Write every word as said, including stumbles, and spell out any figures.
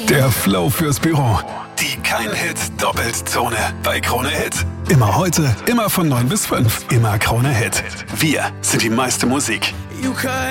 Der Flow fürs Büro. Die Kein-Hit Doppelzone bei Krone Hit. Immer heute, immer von neun bis fünf. Immer Krone Hit. Wir sind die meiste Musik.